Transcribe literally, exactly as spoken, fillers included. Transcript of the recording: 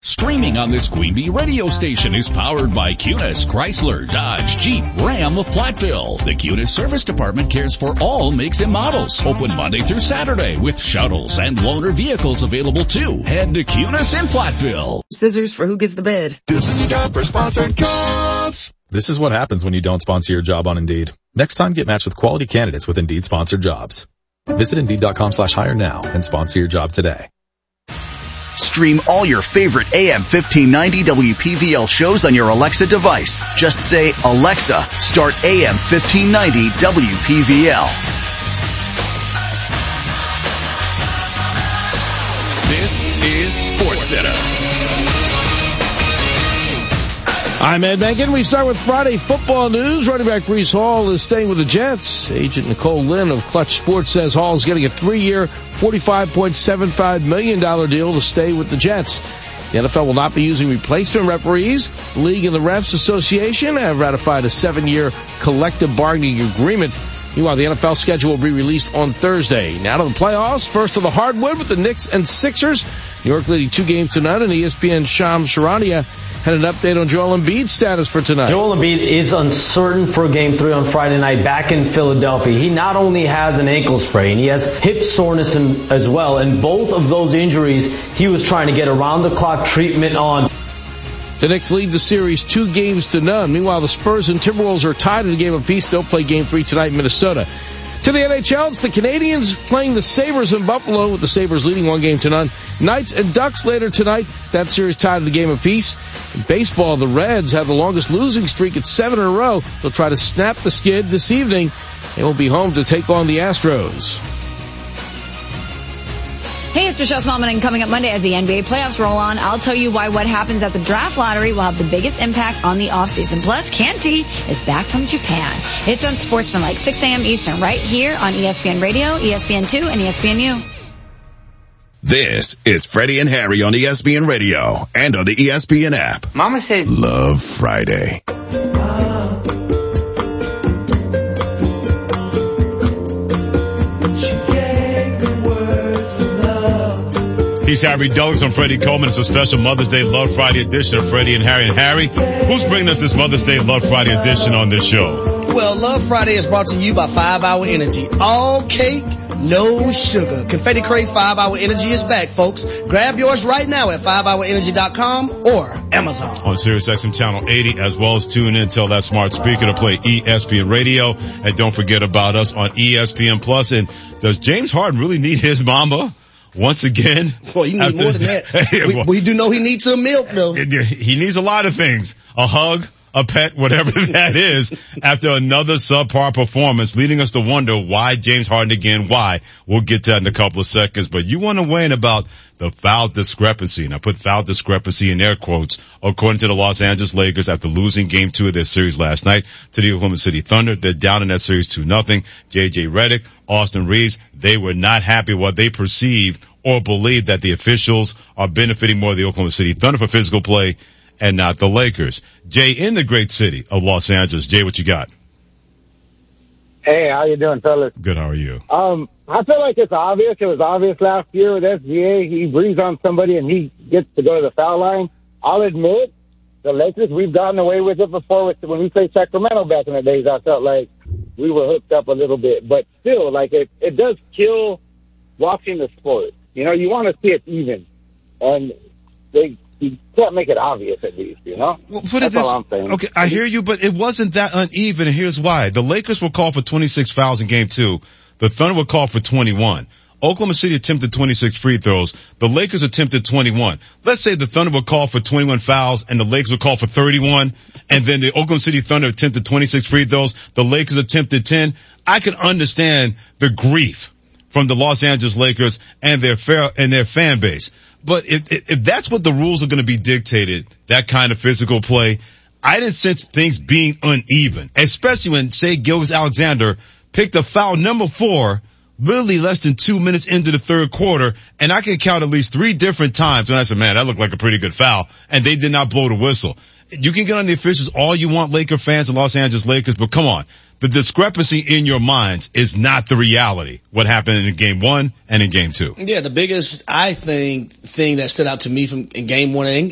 Streaming on this Queen Bee radio station is powered by Cunis, Chrysler, Dodge, Jeep, Ram of Platteville. The Cunis Service Department cares for all makes and models. Open Monday through Saturday with shuttles and loaner vehicles available too. Head to Cunis in Platteville. Scissors for who gets the bid. This is a job for sponsored jobs. This is what happens when you don't sponsor your job on Indeed. Next time, get matched with quality candidates with Indeed sponsored jobs. Visit Indeed.com slash hire now and sponsor your job today. Stream all your favorite A M fifteen ninety W P V L shows on your Alexa device. Just say, Alexa, start A M fifteen ninety W P V L. This is SportsCenter. I'm Ed Megan. We start with Friday football news. Running back Breece Hall is staying with the Jets. Agent Nicole Lynn of Clutch Sports says Hall is getting a three-year, forty-five point seven five million dollars deal to stay with the Jets. The N F L will not be using replacement referees. The League and the Refs Association have ratified a seven-year collective bargaining agreement. Meanwhile, the N F L schedule will be released on Thursday. Now to the playoffs. First to the hardwood with the Knicks and Sixers. New York leading two games to none, and E S P N Shams Charania had an update on Joel Embiid's status for tonight. Joel Embiid is uncertain for game three on Friday night back in Philadelphia. He not only has an ankle sprain, he has hip soreness in, as well, and both of those injuries he was trying to get around-the-clock treatment on. The Knicks lead the series two games to none. Meanwhile, the Spurs and Timberwolves are tied in a game apiece. They'll play game three tonight in Minnesota. To the N H L, it's the Canadians playing the Sabres in Buffalo, with the Sabres leading one game to none. Knights and Ducks later tonight. That series tied in the game apiece. In baseball, the Reds have the longest losing streak at seven in a row. They'll try to snap the skid this evening. They will be home to take on the Astros. Hey, it's Michelle Smallman, and coming up Monday as the N B A playoffs roll on, I'll tell you why what happens at the draft lottery will have the biggest impact on the offseason. Plus, Canty is back from Japan. It's on Sportsmanlike, six a.m. Eastern, right here on E S P N Radio, E S P N two, and E S P N U. This is Freddie and Harry on E S P N Radio and on the E S P N app. Mama said, Love Friday. He's Harry Douglas. I'm Freddie Coleman. It's a special Mother's Day Love Friday edition of Freddie and Harry. And Harry, who's bringing us this Mother's Day Love Friday edition on this show? Well, Love Friday is brought to you by five hour Energy. All cake, no sugar. Confetti Craze five hour Energy is back, folks. Grab yours right now at five hour energy dot com or Amazon. On Sirius X M Channel eighty, as well as tune in, tell that smart speaker to play E S P N Radio. And don't forget about us on E S P N Plus. And does James Harden really need his mama? Once again. Well, he needs more than that. we, we do know he needs some milk, though. He needs a lot of things. A hug, a pet, whatever that is, after another subpar performance, leading us to wonder why James Harden again, why. We'll get to that in a couple of seconds. But you want to weigh in about the foul discrepancy, and I put foul discrepancy in air quotes, according to the Los Angeles Lakers after losing game two of their series last night to the Oklahoma City Thunder. They're down in that series two nothing. J J Redick, Austin Reeves, they were not happy what they perceived or believed that the officials are benefiting more of the Oklahoma City Thunder for physical play and not the Lakers. Jay, in the great city of Los Angeles. Jay, what you got? Hey, how you doing, fellas? Good, how are you? Um, I feel like it's obvious. It was obvious last year with S G A. He breathes on somebody and he gets to go to the foul line. I'll admit, the Lakers, we've gotten away with it before. With, when we played Sacramento back in the days, I felt like we were hooked up a little bit. But still, like, it, it does kill watching the sport. You know, you want to see it even. And they... You can't make it obvious, at least, you know? Well, put That's it this, all I'm saying. Okay, I hear you, but it wasn't that uneven, and here's why. The Lakers were called for twenty-six fouls in game two. The Thunder were called for twenty-one. Oklahoma City attempted twenty-six free throws. The Lakers attempted twenty-one. Let's say the Thunder were called for twenty-one fouls and the Lakers were called for thirty-one, and then the Oklahoma City Thunder attempted twenty-six free throws. The Lakers attempted ten. I can understand the grief from the Los Angeles Lakers and their fair, and their fan base. But if, if, if that's what the rules are going to be dictated, that kind of physical play, I didn't sense things being uneven, especially when, say, Gilgeous-Alexander picked a foul number four, literally less than two minutes into the third quarter, and I can count at least three different times when I said, man, that looked like a pretty good foul, and they did not blow the whistle. You can get on the officials all you want, Laker fans and Los Angeles Lakers, but come on. The discrepancy in your minds is not the reality. What happened in game one and in game two. Yeah, the biggest, I think, thing that stood out to me from in game one, and